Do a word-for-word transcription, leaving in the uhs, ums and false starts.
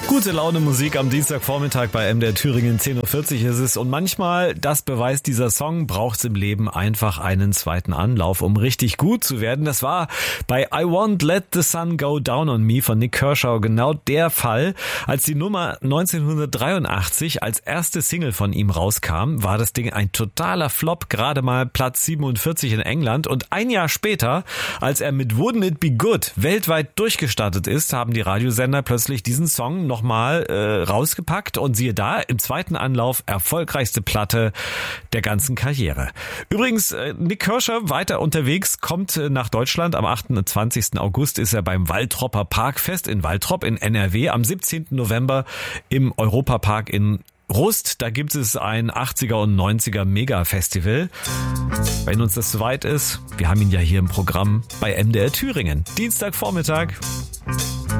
Gute Laune Musik am Dienstagvormittag bei M D R Thüringen, zehn Uhr vierzig ist es. Und manchmal, das beweist dieser Song, braucht es im Leben einfach einen zweiten Anlauf, um richtig gut zu werden. Das war bei I Won't Let the Sun Go Down on Me von Nik Kershaw genau der Fall. Als die Nummer neunzehnhundertdreiundachtzig als erste Single von ihm rauskam, war das Ding ein totaler Flop, gerade mal Platz siebenundvierzig in England. Und ein Jahr später, als er mit Wouldn't It Be Good weltweit durchgestartet ist, haben die Radiosender plötzlich diesen Song noch mal äh, rausgepackt und siehe da, im zweiten Anlauf erfolgreichste Platte der ganzen Karriere. Übrigens, äh, Nik Kershaw weiter unterwegs, kommt äh, nach Deutschland. Am achtundzwanzigsten August ist er beim Waltropper Parkfest in Waltrop in N R W. Am siebzehnten November im Europapark in Rust, da gibt es ein achtziger und neunziger Mega-Festival. Wenn uns das zu weit ist, wir haben ihn ja hier im Programm bei M D R Thüringen. Dienstagvormittag.